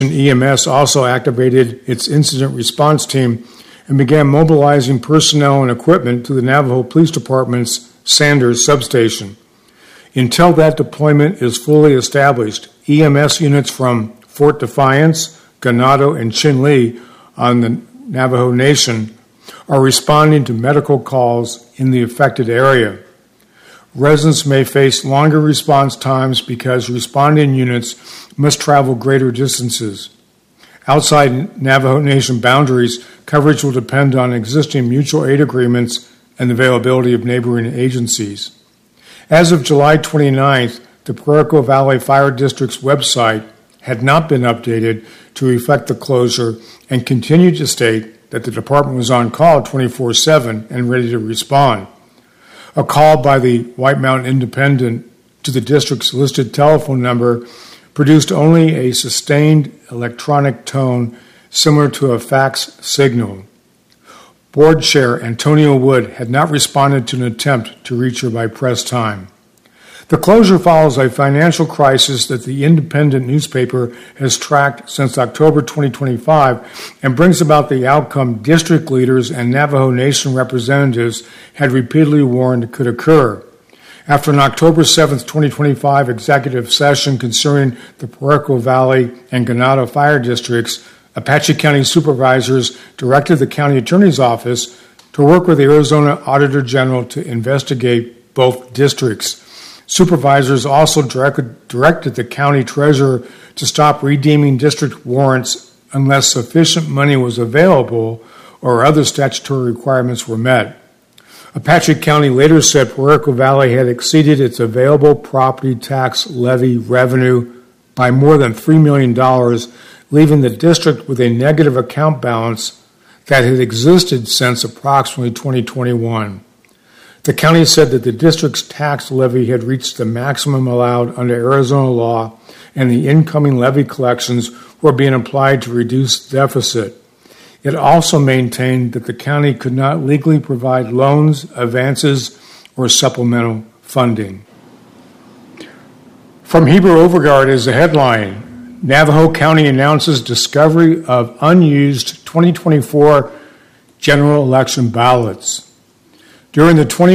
EMS also activated its incident response team and began mobilizing personnel and equipment to the Navajo Police Department's Sanders substation. Until that deployment is fully established, EMS units from Fort Defiance, Ganado, and Chinle on the Navajo Nation are responding to medical calls in the affected area. Residents may face longer response times because responding units must travel greater distances. Outside Navajo Nation boundaries, coverage will depend on existing mutual aid agreements and the availability of neighboring agencies. As of July 29th, the Puerco Valley Fire District's website had not been updated to reflect the closure and continued to state that the department was on call 24/7 and ready to respond. A call by the White Mountain Independent to the district's listed telephone number produced only a sustained electronic tone similar to a fax signal. Board Chair Antonio Wood had not responded to an attempt to reach her by press time. The closure follows a financial crisis that the Independent newspaper has tracked since October 2025 and brings about the outcome district leaders and Navajo Nation representatives had repeatedly warned could occur. After an October 7, 2025 executive session concerning the Puerco Valley and Ganado fire districts, Apache County supervisors directed the county attorney's office to work with the Arizona Auditor General to investigate both districts. Supervisors also directed the county treasurer to stop redeeming district warrants unless sufficient money was available or other statutory requirements were met. Apache County later said Puerco Valley had exceeded its available property tax levy revenue by more than $3 million, leaving the district with a negative account balance that had existed since approximately 2021. The county said that the district's tax levy had reached the maximum allowed under Arizona law, and the incoming levy collections were being applied to reduce the deficit. It also maintained that the county could not legally provide loans, advances, or supplemental funding. From Heber Overgaard is the headline: Navajo County announces discovery of unused 2024 general election ballots. During the July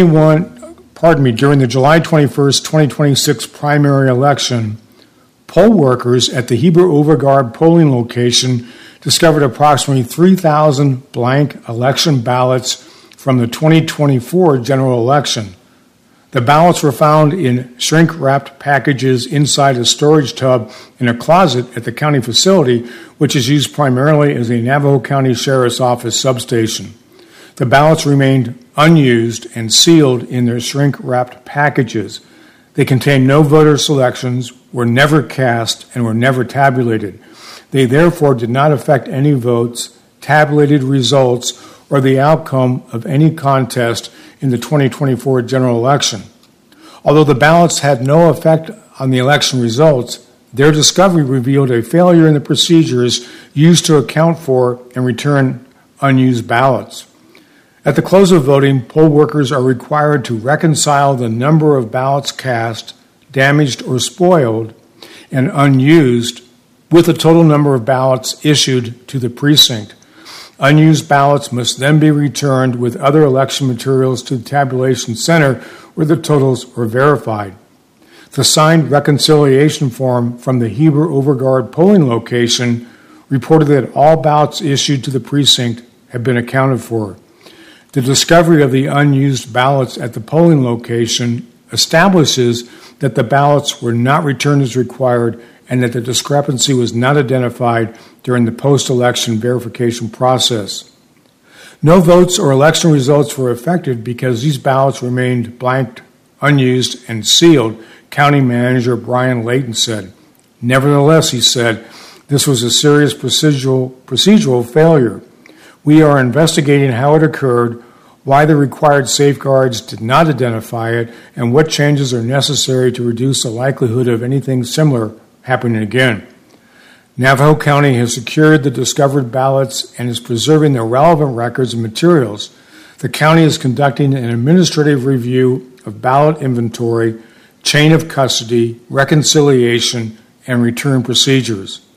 21st, 2026 primary election, poll workers at the Heber Overgaard polling location discovered approximately 3,000 blank election ballots from the 2024 general election. The ballots were found in shrink-wrapped packages inside a storage tub in a closet at the county facility, which is used primarily as a Navajo County Sheriff's Office substation. The ballots remained unused and sealed in their shrink-wrapped packages. They contained no voter selections, were never cast, and were never tabulated. They therefore did not affect any votes, tabulated results, or the outcome of any contest in the 2024 general election. Although the ballots had no effect on the election results, their discovery revealed a failure in the procedures used to account for and return unused ballots. At the close of voting, poll workers are required to reconcile the number of ballots cast, damaged or spoiled, and unused with the total number of ballots issued to the precinct. Unused ballots must then be returned with other election materials to the tabulation center where the totals were verified. The signed reconciliation form from the Heber Overgaard polling location reported that all ballots issued to the precinct had been accounted for. The discovery of the unused ballots at the polling location establishes that the ballots were not returned as required and that the discrepancy was not identified during the post-election verification process. No votes or election results were affected because these ballots remained blanked, unused, and sealed, County Manager Brian Layton said. Nevertheless, he said, this was a serious procedural failure. We are investigating how it occurred, why the required safeguards did not identify it, and what changes are necessary to reduce the likelihood of anything similar happening again. Navajo County has secured the discovered ballots and is preserving the relevant records and materials. The county is conducting an administrative review of ballot inventory, chain of custody, reconciliation, and return procedures.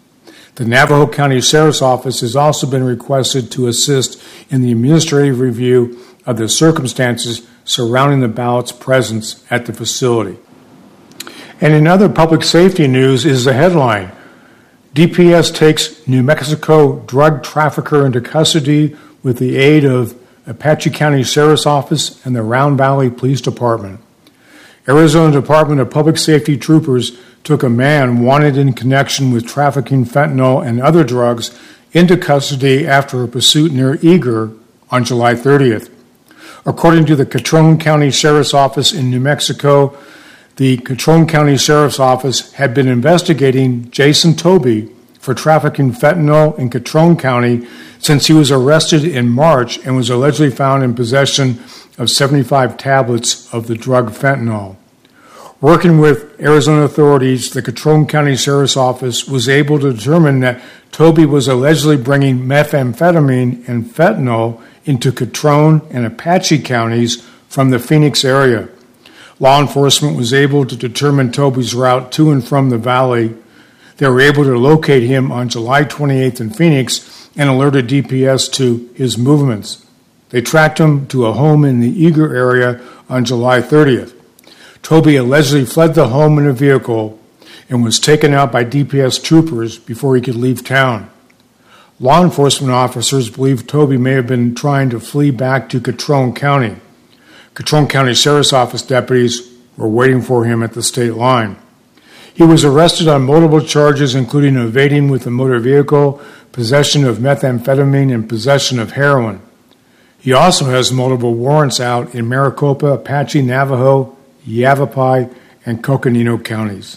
The Navajo County Sheriff's Office has also been requested to assist in the administrative review of the circumstances surrounding the ballot's presence at the facility. And in other public safety news is the headline, DPS takes New Mexico drug trafficker into custody with the aid of Apache County Sheriff's Office and the Round Valley Police Department. Arizona Department of Public Safety troopers took a man wanted in connection with trafficking fentanyl and other drugs into custody after a pursuit near Eager on July 30th. According to the Catron County Sheriff's Office in New Mexico, the Catron County Sheriff's Office had been investigating Jason Toby for trafficking fentanyl in Catron County since he was arrested in March and was allegedly found in possession of 75 tablets of the drug fentanyl. Working with Arizona authorities, the Catron County Sheriff's Office was able to determine that Toby was allegedly bringing methamphetamine and fentanyl into Catron and Apache counties from the Phoenix area. Law enforcement was able to determine Toby's route to and from the valley. They were able to locate him on July 28th in Phoenix and alerted DPS to his movements. They tracked him to a home in the Eager area on July 30th. Toby allegedly fled the home in a vehicle and was taken out by DPS troopers before he could leave town. Law enforcement officers believe Toby may have been trying to flee back to Catron County. Catron County Sheriff's Office deputies were waiting for him at the state line. He was arrested on multiple charges, including evading with a motor vehicle, possession of methamphetamine, and possession of heroin. He also has multiple warrants out in Maricopa, Apache, Navajo, Yavapai, and Coconino counties.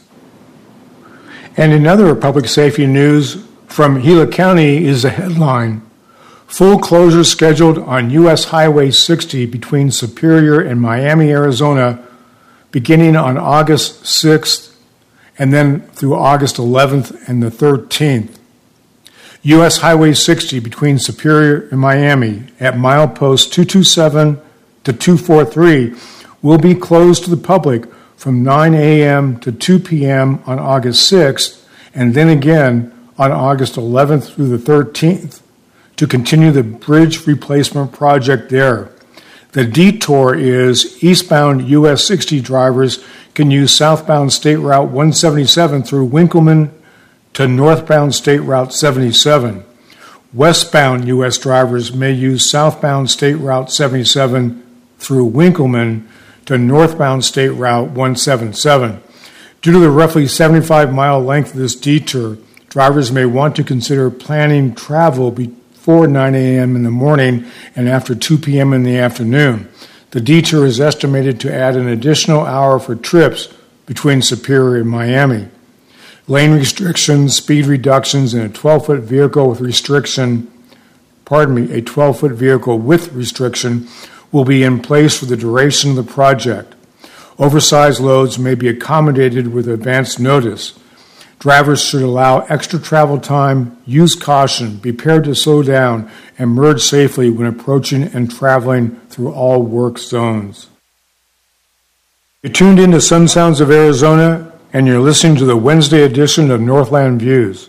And in other public safety news, from Gila County is the headline, full closure scheduled on U.S. Highway 60 between Superior and Miami, Arizona, beginning on August 6th and then through August 11th and the 13th. U.S. Highway 60 between Superior and Miami at milepost 227 to 243 will be closed to the public from 9 a.m. to 2 p.m. on August 6th and then again on August 11th through the 13th to continue the bridge replacement project there. The detour is eastbound US 60 drivers can use southbound State Route 177 through Winkleman to northbound State Route 77. Westbound US drivers may use southbound State Route 77 through Winkleman to northbound State Route 177. Due to the roughly 75-mile length of this detour, drivers may want to consider planning travel before 9 a.m. in the morning and after 2 p.m. in the afternoon. The detour is estimated to add an additional hour for trips between Superior and Miami. Lane restrictions, speed reductions, and a 12-foot vehicle with restriction will be in place for the duration of the project. Oversized loads may be accommodated with advance notice. Drivers should allow extra travel time, use caution, be prepared to slow down, and merge safely when approaching and traveling through all work zones. You're tuned in to Sun Sounds of Arizona, and you're listening to the Wednesday edition of Northland Views.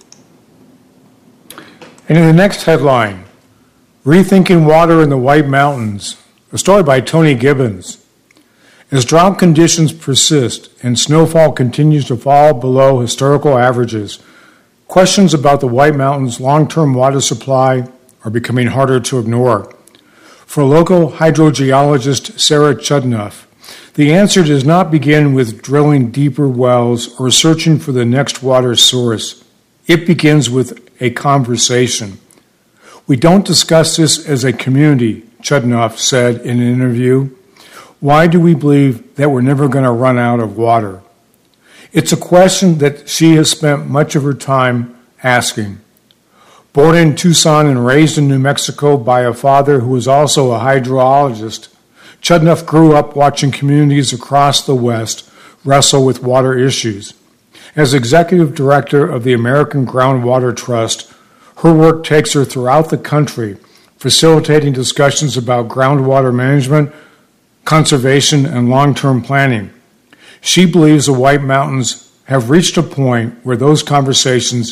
And in the next headline, Rethinking Water in the White Mountains, a story by Tony Gibbons. As drought conditions persist and snowfall continues to fall below historical averages, questions about the White Mountains' long-term water supply are becoming harder to ignore. For local hydrogeologist Sarah Chudnoff, the answer does not begin with drilling deeper wells or searching for the next water source. It begins with a conversation. We don't discuss this as a community, Chudnoff said in an interview. Why do we believe that we're never going to run out of water? It's a question that she has spent much of her time asking. Born in Tucson and raised in New Mexico by a father who was also a hydrologist, Chudnoff grew up watching communities across the West wrestle with water issues. As executive director of the American Groundwater Trust, her work takes her throughout the country, facilitating discussions about groundwater management, conservation, and long-term planning. She believes the White Mountains have reached a point where those conversations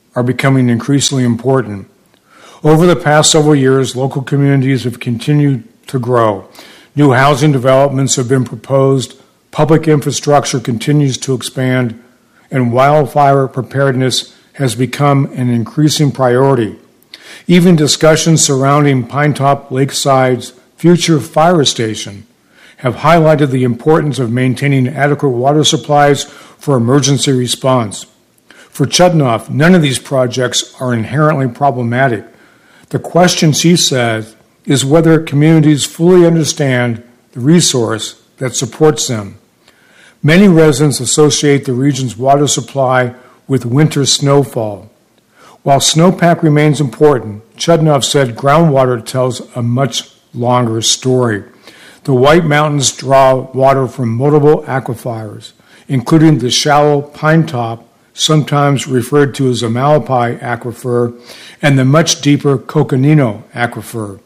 are becoming increasingly important. Over the past several years, local communities have continued to grow. New housing developments have been proposed, public infrastructure continues to expand, and wildfire preparedness has become an increasing priority. Even discussions surrounding Pinetop Lakeside's future fire station have highlighted the importance of maintaining adequate water supplies for emergency response. For Chudnoff, none of these projects are inherently problematic. The question, she says, is whether communities fully understand the resource that supports them. Many residents associate the region's water supply with winter snowfall. While snowpack remains important, Chudnoff said groundwater tells a much longer story. The White Mountains draw water from multiple aquifers, including the shallow Pinetop, sometimes referred to as a Malapai aquifer, and the much deeper Coconino aquifer.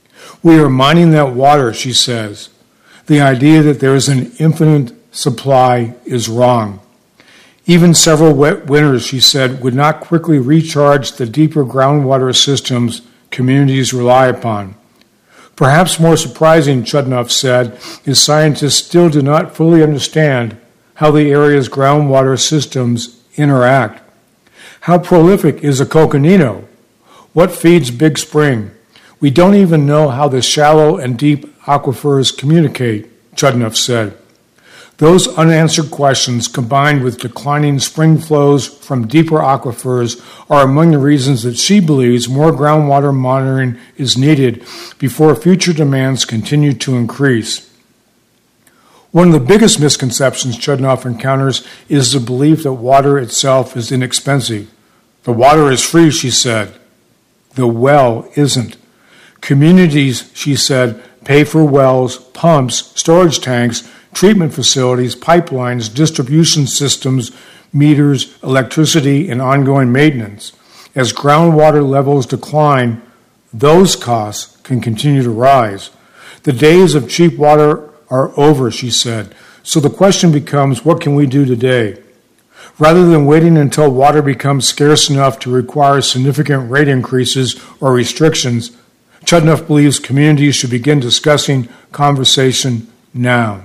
We are mining that water, she says. The idea that there is an infinite supply is wrong. Even several wet winters, she said, would not quickly recharge the deeper groundwater systems communities rely upon. Perhaps more surprising, Chudnoff said, is scientists still do not fully understand how the area's groundwater systems interact. How prolific is a Coconino? What feeds Big Spring? We don't even know how the shallow and deep aquifers communicate, Chudnoff said. Those unanswered questions, combined with declining spring flows from deeper aquifers, are among the reasons that she believes more groundwater monitoring is needed before future demands continue to increase. One of the biggest misconceptions Chudnoff encounters is the belief that water itself is inexpensive. The water is free, she said. The well isn't. Communities, she said, pay for wells, pumps, storage tanks, treatment facilities, pipelines, distribution systems, meters, electricity, and ongoing maintenance. As groundwater levels decline, those costs can continue to rise. The days of cheap water are over, she said. So the question becomes, what can we do today? Rather than waiting until water becomes scarce enough to require significant rate increases or restrictions, Chudnoff believes communities should begin discussing conversation now.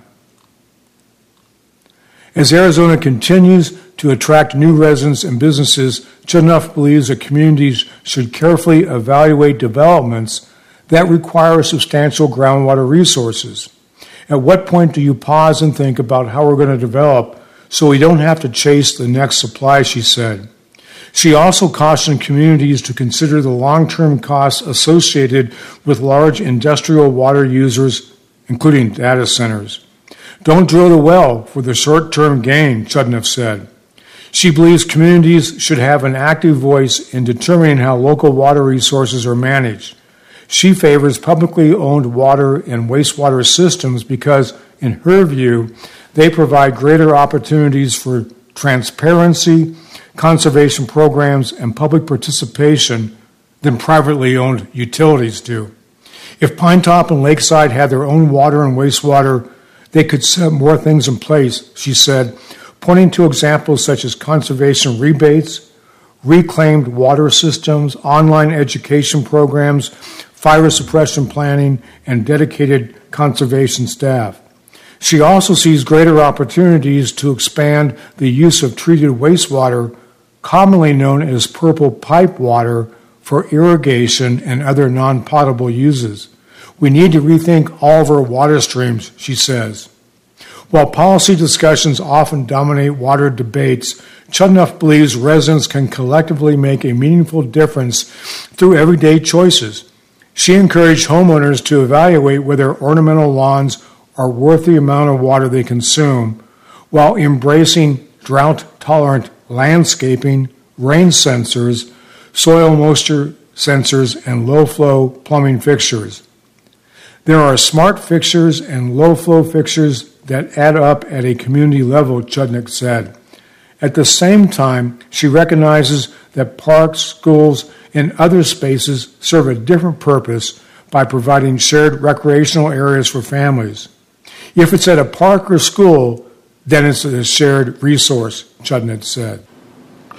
As Arizona continues to attract new residents and businesses, Chudnoff believes that communities should carefully evaluate developments that require substantial groundwater resources. At what point do you pause and think about how we're going to develop so we don't have to chase the next supply, she said. She also cautioned communities to consider the long-term costs associated with large industrial water users, including data centers. Don't drill the well for the short-term gain, Chudnoff said. She believes communities should have an active voice in determining how local water resources are managed. She favors publicly owned water and wastewater systems because, in her view, they provide greater opportunities for transparency, conservation programs, and public participation than privately owned utilities do. If Pinetop and Lakeside had their own water and wastewater, they could set more things in place, she said, pointing to examples such as conservation rebates, reclaimed water systems, online education programs, fire suppression planning, and dedicated conservation staff. She also sees greater opportunities to expand the use of treated wastewater, commonly known as purple pipe water, for irrigation and other non-potable uses. We need to rethink all of our water streams, she says. While policy discussions often dominate water debates, Chudnoff believes residents can collectively make a meaningful difference through everyday choices. She encouraged homeowners to evaluate whether ornamental lawns are worth the amount of water they consume, while embracing drought-tolerant landscaping, rain sensors, soil moisture sensors, and low-flow plumbing fixtures. There are smart fixtures and low-flow fixtures that add up at a community level, Chudnoff said. At the same time, she recognizes that parks, schools, and other spaces serve a different purpose by providing shared recreational areas for families. If it's at a park or school, then it's a shared resource, Chudnoff said.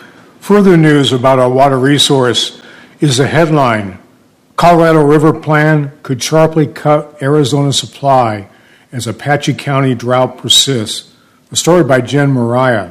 Further news about our water resource is the headline, Colorado River Plan could sharply cut Arizona supply as Apache County drought persists. A story by Jen Mariah.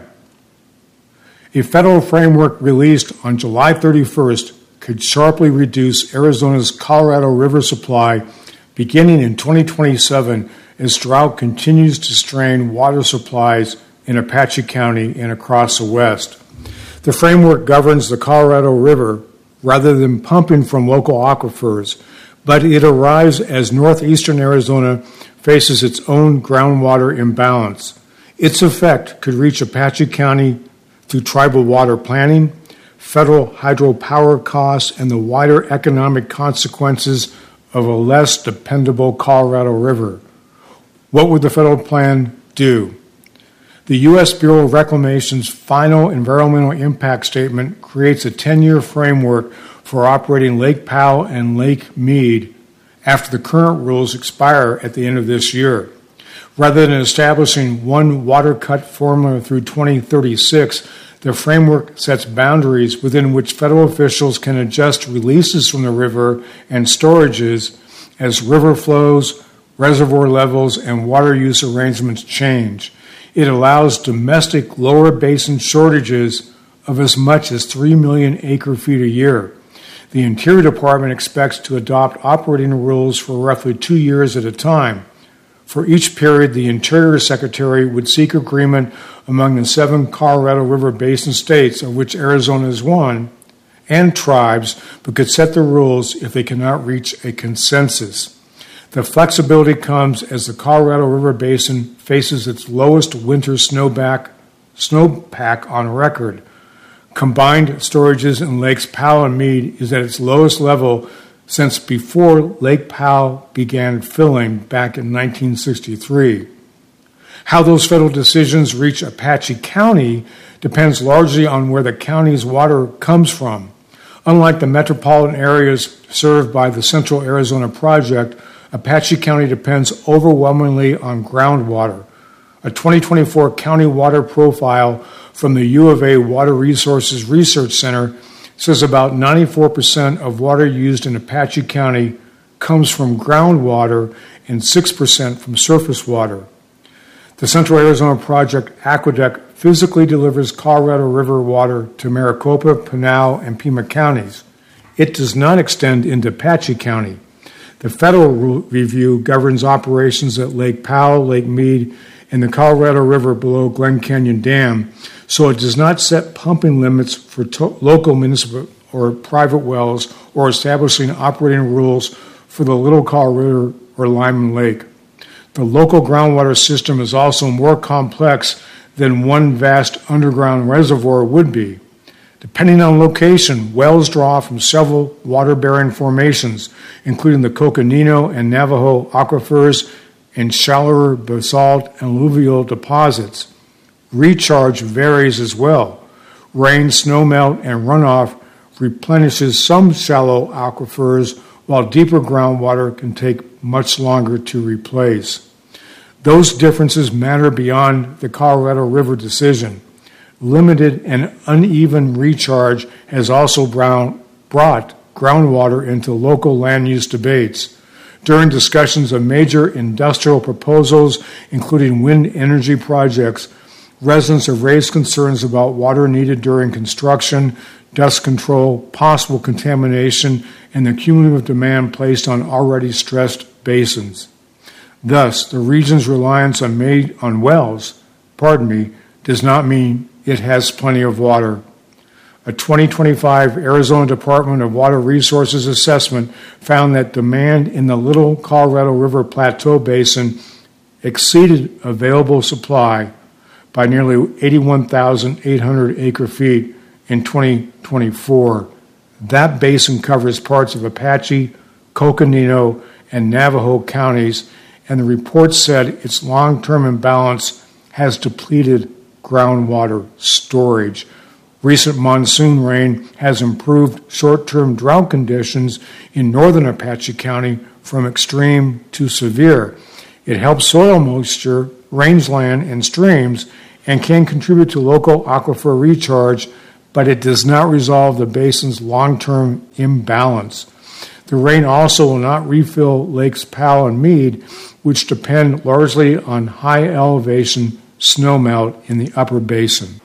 A federal framework released on July 31st could sharply reduce Arizona's Colorado River supply beginning in 2027 as drought continues to strain water supplies in Apache County and across the West. The framework governs the Colorado River rather than pumping from local aquifers, but it arrives as northeastern Arizona faces its own groundwater imbalance. Its effect could reach Apache County through tribal water planning, federal hydropower costs, and the wider economic consequences of a less dependable Colorado River. What would the federal plan do? The U.S. Bureau of Reclamation's final environmental impact statement creates a 10-year framework for operating Lake Powell and Lake Mead after the current rules expire at the end of this year. Rather than establishing one water cut formula through 2036, the framework sets boundaries within which federal officials can adjust releases from the river and storages as river flows, reservoir levels, and water use arrangements change. It allows domestic lower basin shortages of as much as 3 million acre-feet a year. The Interior Department expects to adopt operating rules for roughly 2 years at a time. For each period, the Interior Secretary would seek agreement among the 7 Colorado River Basin states, of which Arizona is one, and tribes, but could set the rules if they cannot reach a consensus. The flexibility comes as the Colorado River Basin faces its lowest winter snowpack on record. Combined storages in Lakes Powell and Mead is at its lowest level since before Lake Powell began filling back in 1963. How those federal decisions reach Apache County depends largely on where the county's water comes from. Unlike the metropolitan areas served by the Central Arizona Project, Apache County depends overwhelmingly on groundwater. A 2024 county water profile from the U of A Water Resources Research Center says about 94% of water used in Apache County comes from groundwater and 6% from surface water. The Central Arizona Project Aqueduct physically delivers Colorado River water to Maricopa, Pinal, and Pima counties. It does not extend into Apache County. The federal review governs operations at Lake Powell, Lake Mead, and the Colorado River below Glen Canyon Dam, so it does not set pumping limits for local municipal or private wells or establishing operating rules for the Little Colorado or Lyman Lake. The local groundwater system is also more complex than one vast underground reservoir would be. Depending on location, wells draw from several water-bearing formations, including the Coconino and Navajo aquifers and shallower basalt and alluvial deposits. Recharge varies as well. Rain, snowmelt, and runoff replenishes some shallow aquifers, while deeper groundwater can take much longer to replace. Those differences matter beyond the Colorado River decision. Limited and uneven recharge has also brought groundwater into local land use debates. During discussions of major industrial proposals, including wind energy projects, residents have raised concerns about water needed during construction, dust control, possible contamination, and the cumulative demand placed on already stressed basins. Thus, the region's reliance on wells does not mean it has plenty of water. A 2025 Arizona Department of Water Resources assessment found that demand in the Little Colorado River Plateau Basin exceeded available supply by nearly 81,800 acre-feet in 2024. That basin covers parts of Apache, Coconino, and Navajo counties, and the report said its long-term imbalance has depleted groundwater storage. Recent monsoon rain has improved short-term drought conditions in northern Apache County from extreme to severe. It helps soil moisture, rangeland, and streams, and can contribute to local aquifer recharge, but it does not resolve the basin's long-term imbalance. The rain also will not refill Lakes Powell and Mead, which depend largely on high-elevation snowmelt in the upper basin.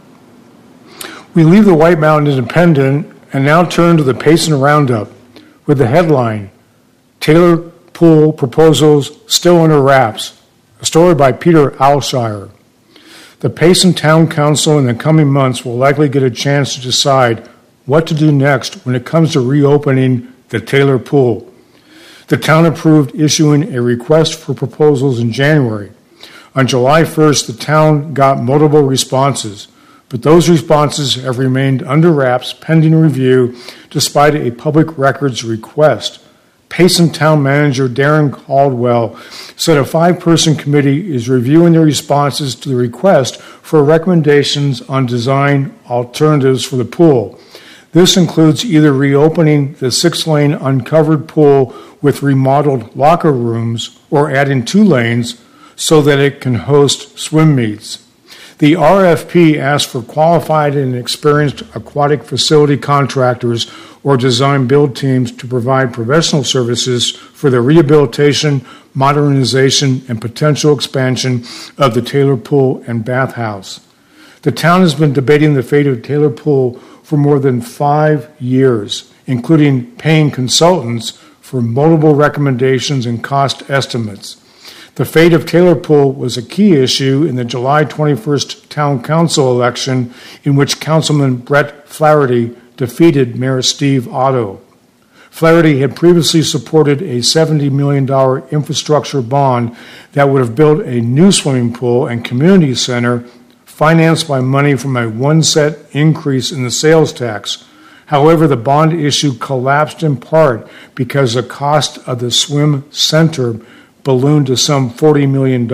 We leave the White Mountain Independent and now turn to the Payson Roundup with the headline, Taylor Pool Proposals Still Under Wraps, a story by Peter Alshire. The Payson Town Council in the coming months will likely get a chance to decide what to do next when it comes to reopening the Taylor Pool. The town approved issuing a request for proposals in January. On July 1st, the town got multiple responses, but those responses have remained under wraps pending review despite a public records request. Payson Town Manager Darren Caldwell said a 5-person committee is reviewing the responses to the request for recommendations on design alternatives for the pool. This includes either reopening the 6-lane uncovered pool with remodeled locker rooms or adding 2 lanes so that it can host swim meets. The RFP asked for qualified and experienced aquatic facility contractors or design-build teams to provide professional services for the rehabilitation, modernization, and potential expansion of the Taylor Pool and Bathhouse. The town has been debating the fate of Taylor Pool for more than 5 years, including paying consultants for multiple recommendations and cost estimates. The fate of Taylor Pool was a key issue in the July 21st Town Council election in which Councilman Brett Flaherty defeated Mayor Steve Otto. Flaherty had previously supported a $70 million infrastructure bond that would have built a new swimming pool and community center financed by money from a 1-cent increase in the sales tax. However, the bond issue collapsed in part because the cost of the swim center ballooned to some $40 million.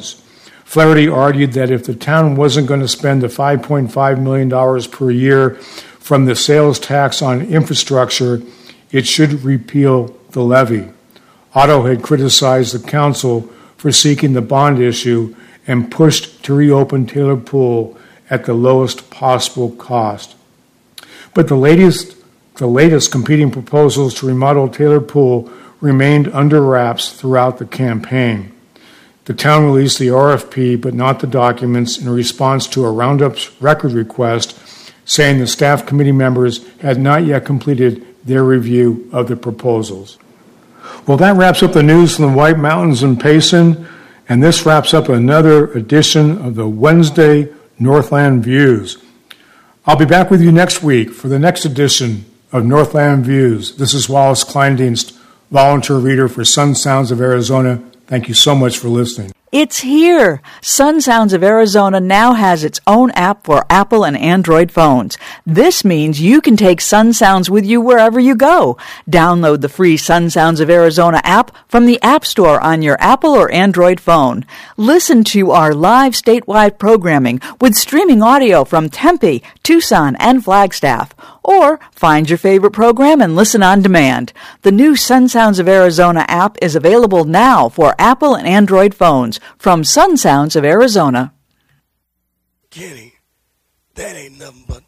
Flaherty argued that if the town wasn't going to spend the $5.5 million per year from the sales tax on infrastructure, it should repeal the levy. Otto had criticized the council for seeking the bond issue and pushed to reopen Taylor Pool at the lowest possible cost. But the latest competing proposals to remodel Taylor Pool remained under wraps throughout the campaign. The town released the RFP, but not the documents, in response to a Roundup's record request, saying the staff committee members had not yet completed their review of the proposals. Well, that wraps up the news from the White Mountains and Payson, and this wraps up another edition of the Wednesday Northland Views. I'll be back with you next week for the next edition of Northland Views. This is Wallace Kleindienst, volunteer reader for Sun Sounds of Arizona. Thank you so much for listening. It's here! Sun Sounds of Arizona now has its own app for Apple and Android phones. This means you can take Sun Sounds with you wherever you go. Download the free Sun Sounds of Arizona app from the App Store on your Apple or Android phone. Listen to our live statewide programming with streaming audio from Tempe, Tucson, and Flagstaff. Or find your favorite program and listen on demand. The new Sun Sounds of Arizona app is available now for Apple and Android phones from Sun Sounds of Arizona. Kenny, that ain't nothing but